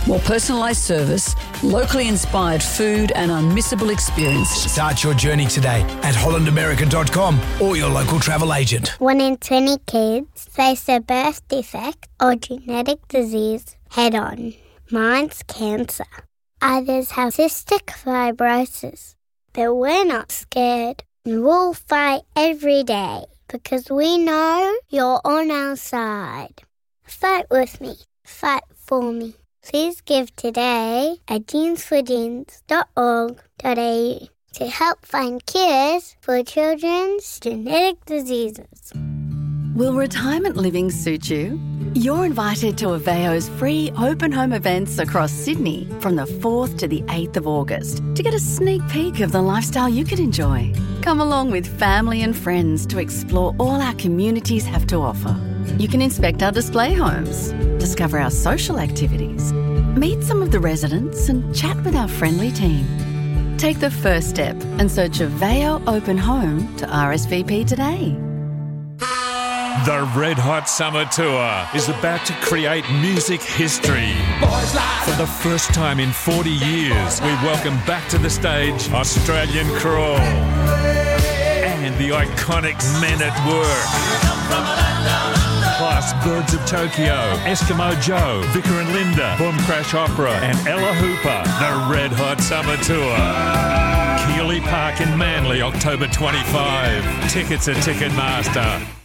More personalised service, locally inspired food and unmissable experiences. Start your journey today at hollandamerica.com or your local travel agent. 1 in 20 kids face a birth defect or genetic disease head-on. Mine's cancer. Others have cystic fibrosis. But we're not scared. We'll fight every day because we know you're on our side. Fight with me. Fight for me. Please give today at jeansforjeans.org.au to help find cures for children's genetic diseases. Will retirement living suit you? You're invited to Aveo's free open home events across Sydney from the 4th to the 8th of August to get a sneak peek of the lifestyle you could enjoy. Come along with family and friends to explore all our communities have to offer. You can inspect our display homes, discover our social activities, meet some of the residents and chat with our friendly team. Take the first step and search Aveo Open Home to RSVP today. The Red Hot Summer Tour is about to create music history. For the first time in 40 years, we welcome back to the stage Australian Crawl and the iconic Men at Work. Plus Birds of Tokyo, Eskimo Joe, Vicar and Linda, Boom Crash Opera and Ella Hooper. The Red Hot Summer Tour. Keeley Park in Manly, October 25. Tickets at Ticketmaster.